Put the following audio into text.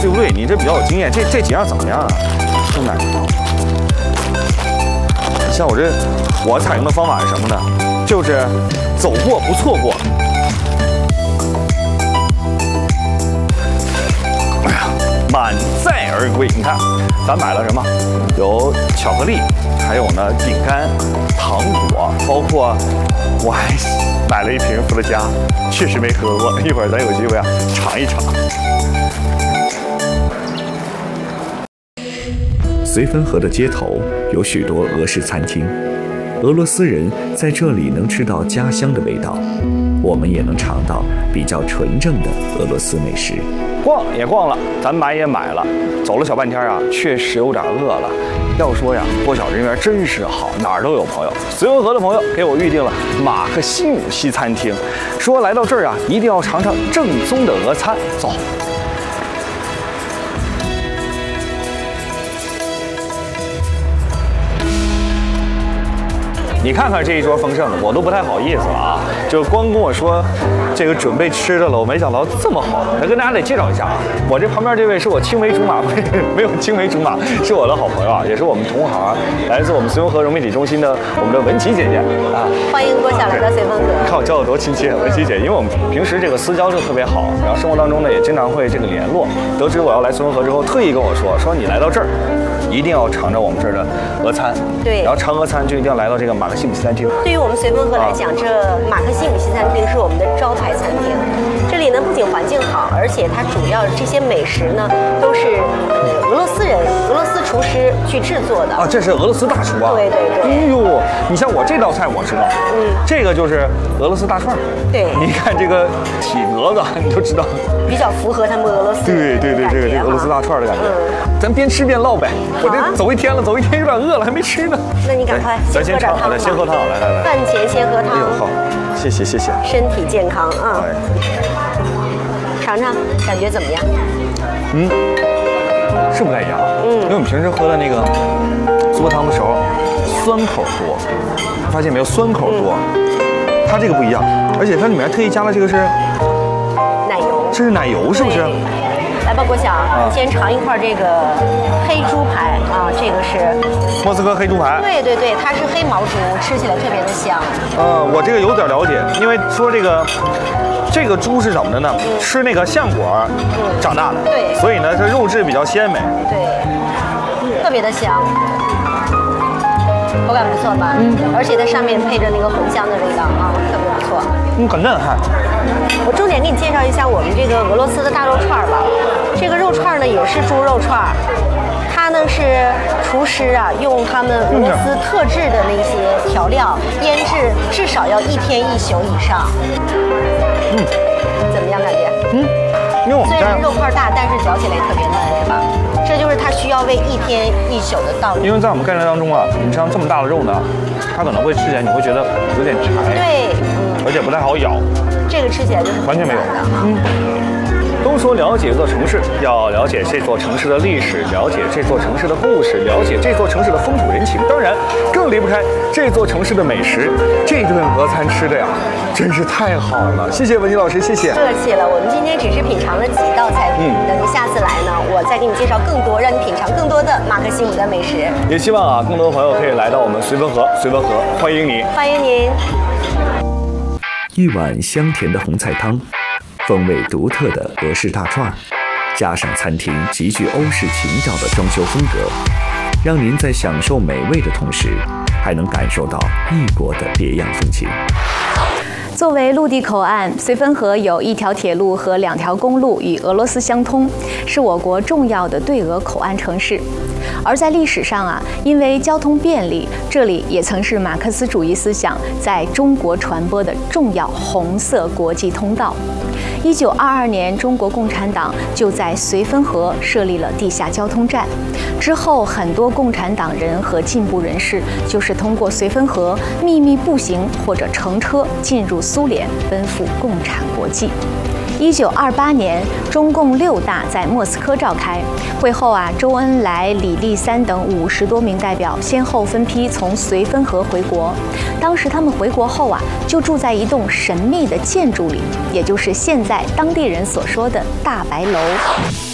对不对？你这比较有经验，这几样怎么样啊，兄弟？像我采用的方法是什么呢？就是走过不错过。哎呀，满载而归。你看，咱买了什么？有巧克力，还有呢饼干、糖果，包括我还买了一瓶伏特加，确实没喝过，一会儿咱有机会啊尝一尝。 绥芬河的街头有许多俄式餐厅，俄罗斯人在这里能吃到家乡的味道，我们也能尝到比较纯正的俄罗斯美食。 逛也逛了，咱买也买了，走了小半天啊，确实有点饿了。要说呀，波小人缘真是好，哪儿都有朋友。绥芬河的朋友给我预定了马克西姆西餐厅，说来到这儿啊，一定要尝尝正宗的俄餐。走。你看看这一桌丰盛的，我都不太好意思了啊！就光跟我说这个准备吃的了，我没想到这么好。来跟大家得介绍一下啊，我这旁边这位是我青梅竹马，没有青梅竹马，是我的好朋友啊，也是我们同行，来自我们绥芬河融媒体中心的我们的文琪姐姐啊。 欢迎郭晓来到绥芬河。 你看我叫的多亲切，文琪姐，因为我们平时这个私交就特别好，然后生活当中呢也经常会这个联络。得知我要来绥芬河之后，特意跟我说你来到这儿，一定要尝尝我们这儿的俄餐。对，然后尝俄餐就一定要来到这个马克西姆西餐厅。 对于我们绥芬河来讲，这马克西姆西餐厅是我们的招牌餐厅。这里呢不仅环境好，而且它主要这些美食呢都是俄罗斯厨师去制作的。啊， 这是俄罗斯大厨啊。 对对对。 哎呦，你像我这道菜我知道，这个就是俄罗斯大串。 对。 你看这个体格子，你就知道。 比较符合他们俄罗斯。 对，这个俄罗斯大串的感觉。咱边吃边唠呗。我这走一天有点饿了，还没吃呢。 那你赶快咱先尝，好的，先喝汤，来。 饭前先喝汤。 哎呦，好，谢谢。 身体健康啊。尝尝，感觉怎么样？ 是不太一样。因为我们平时喝的那个苏泊汤的时候，酸口多，发现没有？酸口多。它这个不一样，而且它里面特意加了这个是奶油。 这是奶油是不是？ 来吧，郭晓，你先尝一块这个黑猪排啊，这个是莫斯科黑猪排。 对，它是黑毛猪，吃起来特别的香。 我这个有点了解，因为说这个猪是怎么的呢？吃那个橡果长大的， 对， 所以呢，它肉质比较鲜美， 对，特别的香，口感不错吧？而且它上面配着那个茴香的味道啊，特别不错。 很嫩哈。 我重点给你介绍一下我们这个俄罗斯的大肉串吧。这个肉串呢也是猪肉串，它呢是厨师啊用他们俄罗斯特制的那些调料腌制，至少要1天1宿以上。怎么样感觉？ 因为我们虽然肉块大，但是嚼起来特别嫩，是吧？这就是它需要煨1天1宿的道理。 因为在我们概念当中啊，你像这么大的肉呢，它可能会吃起来你会觉得有点柴， 对， 而且不太好咬。 这个吃起来就是完全没有都说了解一座城市，要了解这座城市的历史，了解这座城市的故事，了解这座城市的风土人情，当然更离不开这座城市的美食。这顿俄餐吃的呀，真是太好了！谢谢文琪老师，谢谢。 客气了，我们今天只是品尝了几道菜品，等你下次来呢，我再给你介绍更多，让你品尝更多的马克西姆的美食。 也希望啊，更多的朋友可以来到我们绥芬河，欢迎你， 欢迎您。 一碗香甜的红菜汤，风味独特的俄式大串，加上餐厅极具欧式情调的装修风格，让您在享受美味的同时，还能感受到异国的别样风情。 作为陆地口岸，绥芬河有1条铁路和2条公路与俄罗斯相通，是我国重要的对俄口岸城市。而在历史上啊，因为交通便利，这里也曾是马克思主义思想在中国传播的重要红色国际通道。1922年，中国共产党就在绥芬河设立了地下交通站。之后，很多共产党人和进步人士就是通过绥芬河秘密步行或者乘车进入苏联，奔赴共产国际。1928年，中共6大在莫斯科召开会后啊，周恩来、李立三等50多名代表先后分批从绥芬河回国。当时他们回国后啊，就住在一栋神秘的建筑里，也就是现在当地人所说的大白楼。